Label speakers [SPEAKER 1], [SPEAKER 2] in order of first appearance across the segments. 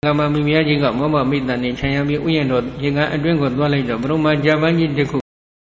[SPEAKER 1] Gama Mimiaji got Mama Midan in Chayami Uyano, Yanga and Drink of Dwalaja, Broma Javani Deku.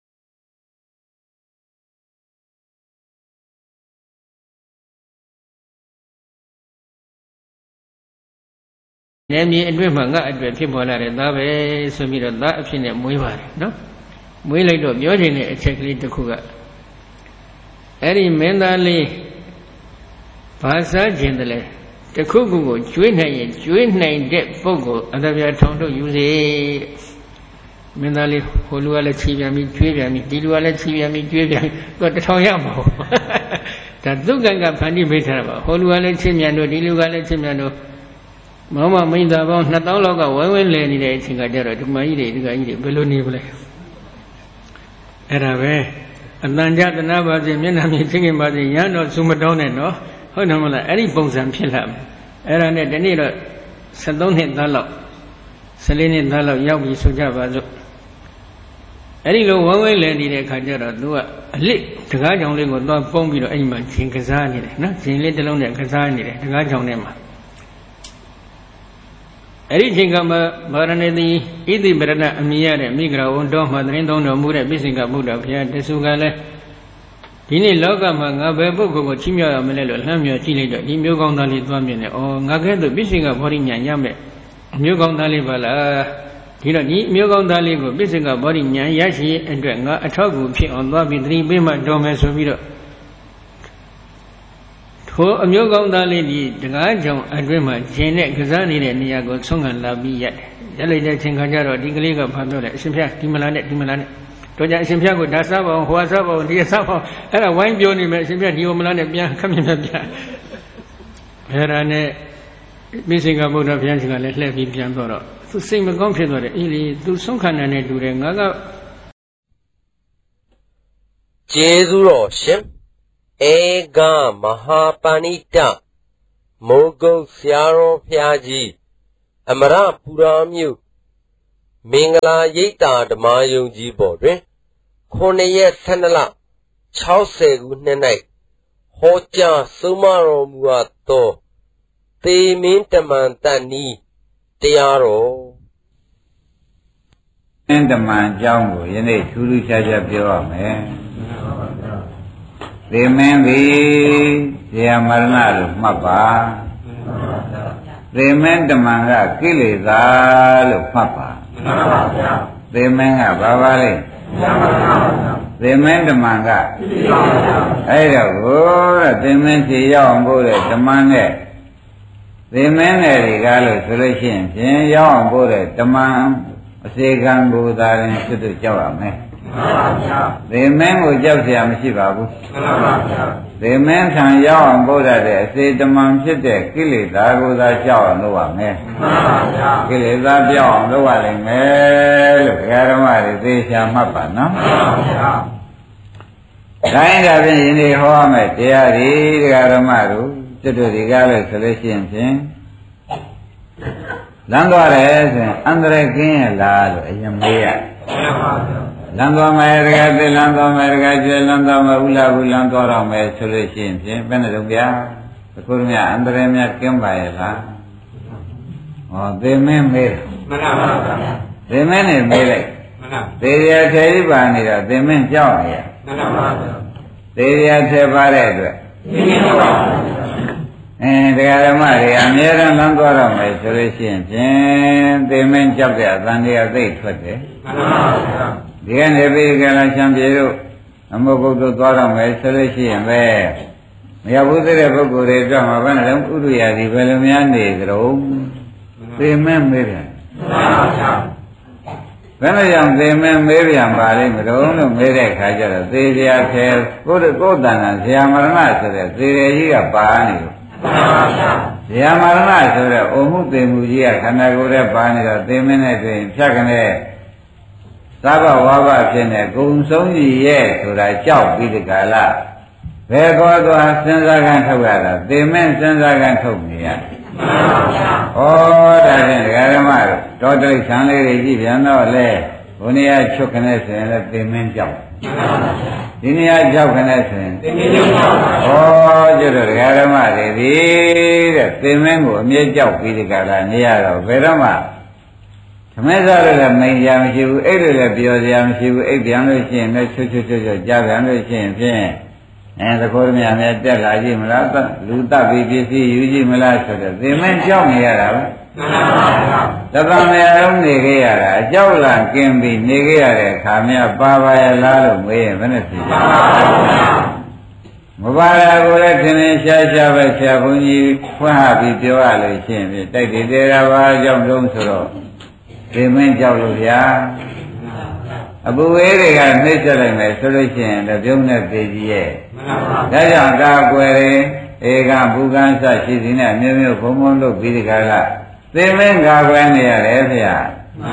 [SPEAKER 1] Name and Wimanga at the Tibola and Dave, Sumira, that option at Muivar, no? We like to Yodin a checkly to Kuga. Any Mendali Pasa Gendale. The Kugu, Juin Dep Fogo, and we are told to use it. Mendali, Holuala Chiviami, Juviami, Diluala Chiviami, Juviami, got the Toyamo. That Duganga Pani Betaba, Holuala Chimiano, Diluala Chimiano, Mama made about not all of our well landed a Singadera to my idea, Belonibile. Erabe, and Nanja the Nava, the Minami thinking about the Yano Sumadone, no? How no one any bones and pillam. Era net the needle, Sadon Dalo, Selene Dalo, Yabi Sujava. Any low one way landed a Kajara, do a lick, the guy only got not phone below any man, Chinkazani, nothing let alone the Kazani, the guy on them. Everything come Baranedi, Idi Berana, Amia, Migra, Doma, the Rindon, Muda, Bisinga Buddha, Pia, the Sugale. Ini loga manga bebo go chimya amelelo lamya chile da di myo kaung da li twa myin ne o nga khe to bisi nga body nya nya me myo kaung da li ba la di da ni myo kaung da li ko bisi nga body nya ya shi atwet nga athok ku phit on twa bi thri pe ma do me so pi do tho a myo kaung da li di daga jaung atwet ma jin ne kasa ni de niya ko song kan la bi yat yat lai de chin kha ja do di kale ka pha pyo le a sin phya di mala ne Toja Simpia go Dasabo, Huasabo, Diasabo, and a wine bioni, Simpia, Diomalan, Kamia. Herane missing a mood of Yansiga, let me Piantoro. To sing a computer, Ili, do some kind of net to Rengaga.
[SPEAKER 2] Jesuro Shim Ega Mahapanita Mogo Fiaro Piaji Amara Puramu Mingala Yeta the Mayo Jibore Cornea Sanala Chause Gunenai Hoja Sumaro Muato Te Mintaman Tani Tiaro
[SPEAKER 3] Mintaman Jango Yene Churu Chaja Piome They men be Yamarna Mapa They meant the manga Kilida Papa. They meant Babali. They meant the manga. I don't go, they meant the young boy at the manga. They meant a regalo solution, young boy at the man, a second go there into the Java. They meant with Joseph Shibabu. They meant some young boy at the the man should kill it, I go that shower no one. Kill it that young no one. Look, Garamari, they shall map, no? Kind of in the home at the Garamaru to do the gallery solution. Langores, Andre King, Lalo, Yamia. Lando America, Lando America, Lando Ula, Lando America, solution, Benedubia, the Kurmia, Andremia, Kimbaila. Oh, they men made. They men made. They are Teribani, they men Jonia. They are Tebared. And the Aramari, and here and Langora, my solution, they men Jabia, than they are they for it. The end every galation bureau, and Mogo to Dora, my solution, where we have put the Bogo, the drama, when I don't put the Velumian, the room. Remember it. When I am the man, maybe I'm buying the room, made a Kaja, they are here, go to go down and see Amarana, they are buying. The Amarana, Omu, the Mujia, can I go there, buying the minute, second. Saba Waba Sene, Gumsoni, yes, to that job with the Gala. Where God was Senzagan Togada, they meant Senzagan Tognia. Oh, that is Garamar, totally Sanley, no lay, only I choke an essay and let they meant job. ဒီနေရာကြောက်ခနဲ့ဆိုရင်ဩကျွတ်တော့ဒကာဓမ္မတွေဒီတဲ့သင်မင်းကိုအမြဲကြောက်ပြီးဒီကလာနေရတော့ဘယ်တော့မှသမင်းစားလို့လည်းမိန်ကြမရှိဘူးအဲ့လိုလည်းပြောစရာမရှိဘူးအိပ်ပြန်လို့ရှိရင်လည်းချွတ်ကြားပြန်လို့ရှိရင်ဖြင့်သခိုးမြတ်တက်လာကြည့်မလားလူတပ်ပြီးပစ္စည်းယူကြည့်မလားဆိုတော့သင်မင်းကြောက်နေရတာပဲတပံမြတ်လုံးနေခဲ့ရတာအကြောက်လာကင်းပြီးနေခဲ့ရတဲ့အခါမြတ်ပါပါရလားလို့မေးရင်ဘယ်နဲ့ဖြစ်လဲမပါရကိုလည်းထင်ထင်ရှားရှားပဲဆရာဘုန်းကြီးဖွင့်ဟပြီးပြောရလို့ရှိရင်တိုက်တည်သေးတာပါကြောင့်တုံးဆိုတော့ဒီမင်းကြောက်လို့ဗျာအပူဝေးတွေကနှိမ့်ဆက်လိုက်မယ်ဆိုလို့ရှိရင်တော့ပြုံးတဲ့ပေကြီးရဲ့ဒါကြောင့်ကာကွယ်ဧကဘူကံစရှိသည်နဲ့မျိုးမျိုးဘုံဘုံလို့ပြီးဒီကလာသိမင်းကာကွယ်နေရတယ်ဗျာ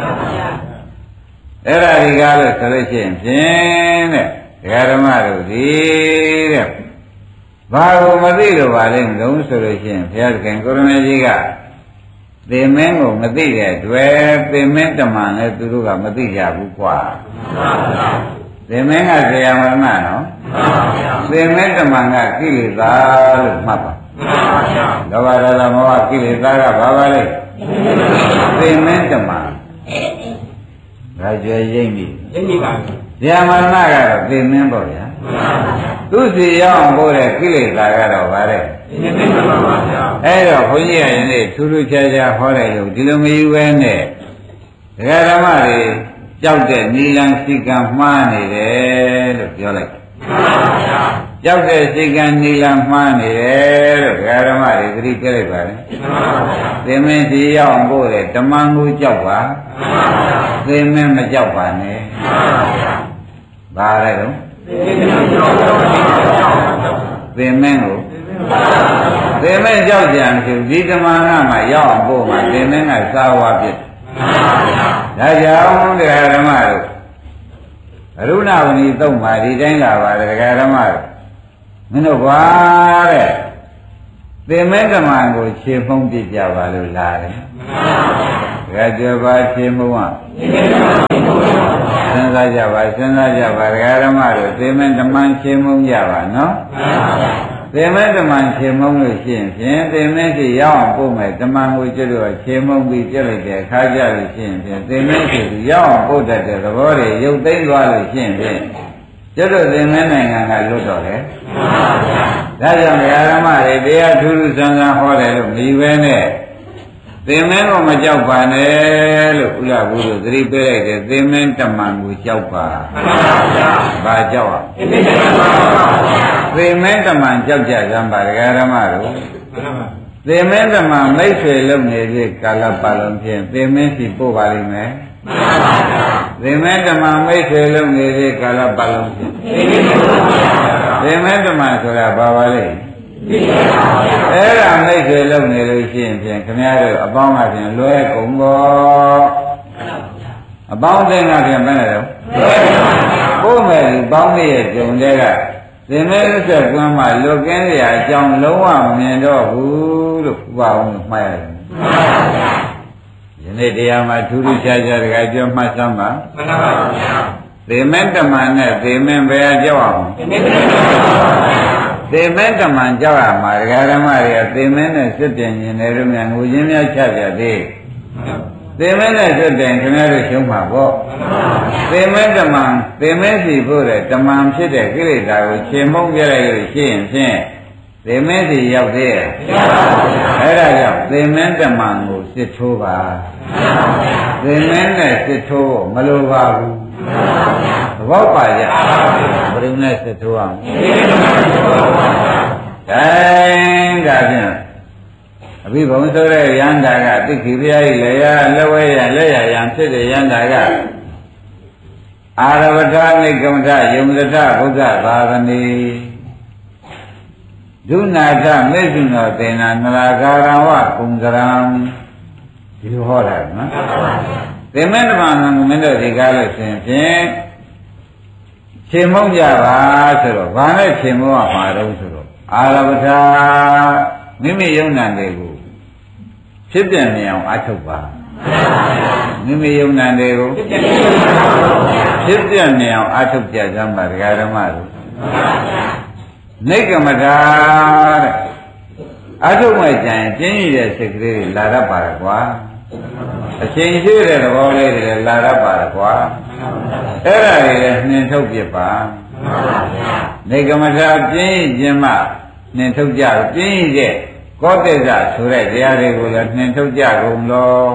[SPEAKER 3] အဲ့ဒါဒီကားလို့ဆိုလို့ရှိရင်ဖြင့်တဲ့ဒကာဓမ္မတို့ဒီတဲ့ဘာကိုမသိလို့ပါလဲလုံးဆိုလို့ရှိရင်ဘုရားသခင်ကိုရမေကြီးကသေမင်းကိုမသိတဲ့တွေ့သေမင်းတမန်လည်းသူတို့ကမသိကြဘူးကွာသေမင်းကဇေယမရဏနော်သေမင်းတမန်ကကိလေသာလို့မှတ်ပါလောဘဒေါသမောဟကိလေသာကဘာပါလဲသေမင်းတမန်ဒါကြွယ်ရိမ့်ပြီပါဇေယမရဏကတော့သေမင်းပေါ့ဗျာသူစီရောက်အောင်ပို့တဲ့ကိလေသာကတော့ဗါတဲ့အဲ့တော့ဘုန်းကြီးကယနေ့ထူးထူးခြားခြားဟောတယ်လို့ဒီလိုမယူပဲနဲ့ဒကာဓမ္မတွေကြောက်တဲ့နိလန်စိကံမှားနေတယ်လို့ပြောလိုက်ကြောက်တဲ့စိကံနိလန်မှားနေတယ်လို့ဒကာဓမ္မတွေသတိပေးလိုက်ပါလေသင်မင်းစီရောက်အောင်ပို့တဲ့ဓမ္မကိုကြောက်ပါသင်မင်းမကြောက်ပါနဲ့ဘာလဲတော့သင်မင်းကိုသင်မင်းကြောက်ကြံဖြစ်ဒီဓမ္မကမှရောက်အောင်ပို့မှာသင်မင်းကစာဝါဖြစ်ဒါကြောင့်တရားဓမ္မတို့အရုဏဝဏီသုံးပါဒီတိုင်းလာပါတရားဓမ္မတို့မင်းတို့ဘာတဲ့သင်မင်းဓမ္မကိုခြေဖုံးပြကြပါလို့လာတယ်တရားကြပါခြေဖုံးကစဉ်းစားကြပါတရားဓမ္မတို့သင်မင်းဓမ္မခြေဖုံးကြပါနော်သင်မင်းဓမ္မခြေမုံလို့ရှိရင်ဖြင့်သင်မင်းစီရောက်အောင်ပို့မယ်ဓမ္မကိုကျွတ်တော့ခြေမုံပြီးပြလိုက်တဲ့အခါကျလို့ရှိရင်ဖြင့်သင်မင်းစီရောက်အောင်ပို့တတ်တဲ့သဘောတွေရုပ်သိမ်းသွားလို့ရှိရင်ဖြင့်ကျွတ်တော့သင်မင်းနိုင်ငံကလွတ်တော့တယ်ဒါကြောင့်ဓမ္မတွေတရားထူးထူးဆန်းဆန်းဟောတယ်လို့မယူပဲနဲ့သင်မင်းကိုမကြောက်ပါနဲ့လို့ဥလာဘူးတို့သတိပေးလိုက်တယ်သင်မင်းတမန်ကိုကြောက်ပါဘာကြောက်သင်မင်းတမန်ကြောက်ကြစမ်းပါဒကာဓမ္မတို့သင်မင်းတမန်မိတ်ဆွေလုံနေတဲ့ကာလပတ်လုံးဖြင့်သင်မင်းစီပို့ပါလိမ့်မယ်သင်မင်းတမန်မိတ်ဆွေလုံနေတဲ့ကာလပတ်လုံးဖြင့်သင်မင်းတမန်ဆိုတာဘာပါလဲအဲ့ဒါမိတ်ဆွေလုံနေလို့ရှိရင်ဖြင့်ခင်ဗျားတို့အပေါင်းကဖြင့်လွဲကုန်တော့အပေါင်းတဲ့ကဖြင့်ဘယ်နဲ့တော့ပို့မယ်လူပေါင်းရဲ့ဂျုံတဲ့ကသင်မဲ့ဆက်ကွမ်းမှလွတ်ကင်းရအကြောင်းလုံးဝမမြင်တော့ဘူးလို့ဥပအောင်မှားရတယ်ယနေ့တရားမှာထူးထူးခြားခြားတကယ်ပြောမှတ်စမ်းပါမှန်ပါဗျာသင်မဲ့တမန်နဲ့သင်မဲ့ဘယ်ကြောက်အောင်သင်မဲ့တမန်ကြောက်ရမှာဒကာဓမ္မတွေကသင်မဲ့နဲ့စစ်ပြင်ရင်လည်းတို့များငိုချင်းများချပြသေးသင်မဲ့နဲ့စစ်ပြင်ခင်ဗျားတို့ရှုံးမှာပေါ့သင်မဲ့တမန်သင်မဲ့စီဖို့တဲ့တမန်ဖြစ်တဲ့ကိလေသာကိုရှင်းမုံပြလိုက်လို့ရှိရင်ဖြင့်သင်မဲ့စီရောက်သေးရဲ့အဲ့ဒါကြောင့်သင်မဲ့တမန်ကိုစစ်ထိုးပါသင်မဲ့နဲ့စစ်ထိုးမလိုပါဘူးသဘောပါကြဘယ်လိုနဲ့စစ်ထိုးအောင်တိုင်းဒါဖြင့်အဘိဘုံဆိုတဲ့ယန္တာကတိခိဘုရားကြီးလည်းရလက်ဝဲရလက်ရရန်ဖြစ်တဲ့ယန္တာကအာရဝတ္ထနိကမထယုံဒထဘုဒ္ဓသာသနေဒုနာထမေဇုနောသေနာနရာဂရံဝကုံကရံဒီလိုဟောတာနော်သင်္မေတ္တမနံမင်းတို့ဒီကားလို့ရှင်ဖြင့်ခြေမုံကြပါဆိုတော့ဘာနဲ့ခြေမုံရမှာတော့ဆိုတော့အာရဝတ္ထမိမိယုံနာတွေကိုဖြစ်ပြမြင်အောင်အထုတ်ပါမိမိယုံနာတွေကိုဖြစ်ပြနေအောင်အထုတ်ကြကြမှာဒကာဓမ္မတို့နိကမတာတဲ့အထုတ်မဲ့ကြရင်ကျင်းရတဲ့စိတ်ကလေးတွေလာတတ်ပါကွာအချိန်ရှိတဲ့သဘောလေးတွေလာတတ်ပါကွာအဲ့ဒါတွေလည်းနှင်ထုတ်ပြပါနိကမတာကျင်းခြင်းမှနှင်ထုတ်ကြကျင်းရတဲ့ကောတိဇဆိုတဲ့တရားတွေကိုလည်းနှင်ထုတ်ကြကုန်လို့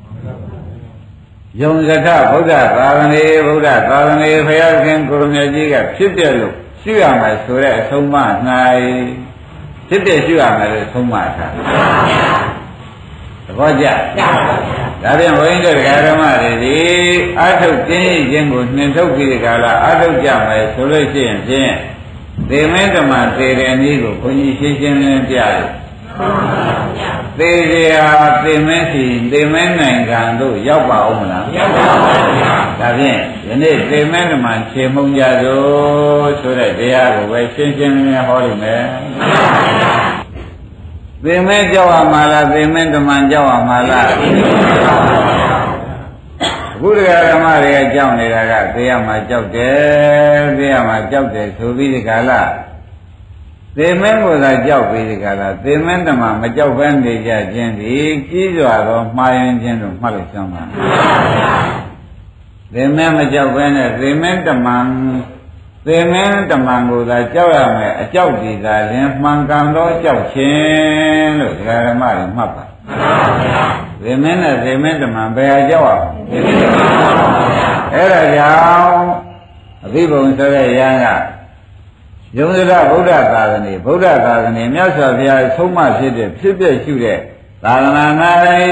[SPEAKER 3] ယုံစထဗုဒ္ဓသာသနာဘုရားဘုရားခင်ကိုရမကြီးကဖြစ်ပြလို့ရှိရမယ်ဆိုတဲ့အဆုံးအမ၌ဖြစ်ပြရှိရမယ်လို့ဆုံးမထားသဘောကျဒါပြန်ဘုန်းကြီးတို့ဓမ္မတွေဒီအထုတ်ခြင်းကိုနှင်ထုတ်ပြီးဒီကလာအထုတ်ကြမယ်ဆိုလို့ရှိရင်ဖြင့်သေမင်းဓမ္မသေတဲ့နည်းကိုဘုန်းကြီးရှင်းရှင်းလင်းလင်းပြတယ်သေကြသေမင်းစီသေမင်းနိုင်ငံတို့ရောက်ပါဦးမလားရောက်ပါဘူးဗျာဒါဖြင့်ယနေ့သေမင်းဓမ္မခြေမှုံကြသို့ဆိုတဲ့တရားကိုပဲရှင်းရှင်းလင်းလင်းဟောလိမ့်မယ်သေမင်းကြောက်ရမှာလားသေမင်းဓမ္မကြောက်ရမှာလားအခုတရားဓမ္မတွေကကြောက်နေတာကသေရမှာကြောက်တယ်သေရမှာကြောက်တယ်ဆိုပြီးဒီကလာသေမင်းကိုသာကြောက်ပြီးဒီကလာသေမင်းဓမ္မမကြောက်ဘဲနေကြခြင်းဒီကြီးစွာသောမှားယွင်းခြင်းတို့မှတ်လို့ရှင်းပါသေမင်းမကြောက်ဘဲနဲ့သေမင်းဓမ္မကိုသာကြောက်ရမယ်အကြောက်ဒီသာရင်မှန်ကန်သောကြောက်ခြင်းလို့ဓမ္မတွေမှတ်ပါသေမင်းနဲ့သေမင်းဓမ္မဘယ်ဟာကြောက်ရမလဲအဲ့ဒါကြောင့်အဘိဗုံဆိုတဲ့ရဟန်းကယုံစရဗုဒ္ဓသာသနာမြတ်စွာဘုရားဆုံးမဖြစ်တဲ့ဖြစ်ပြရှုတဲ့သာသနာ၌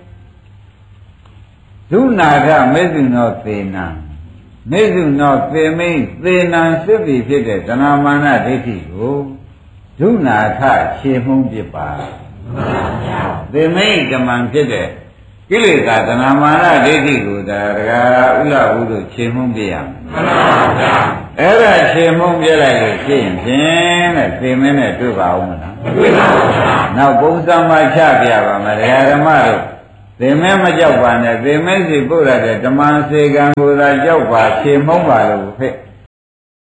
[SPEAKER 3] ဒုနာထမေစုနောသေနံမေစုနောသေမိန်သေနံစစ်ပြီဖြစ်တဲ့သနာမာနဒိဋ္ဌိကိုဒုနာထခြေမှုန်းပြပါသေမိန်ဓမ္မဖြစ်တဲ့ကိလေသာသနာမာနဒိဋ္ဌိကိုဒါဒကာဥလဘုတို့ခြေမှုန်းပြရမယ်အဲ့ဒါခြေမှုန်းပြလိုက်လို့ရှိရင်ဖြင့်တဲ့သေမင်းနဲ့တွေ့ပါဦးမလားတွေ့ပါဘူးနောက်ပုံစံမှချပြပါမယ်ဓမ္မတို့သေမင်းမကြောက်ပါနဲ့သေမင်းစီပုရတဲ့ဓမ္မစေကံကိုသာကြောက်ပါခြေမှုန်းပါလို့ဖြစ်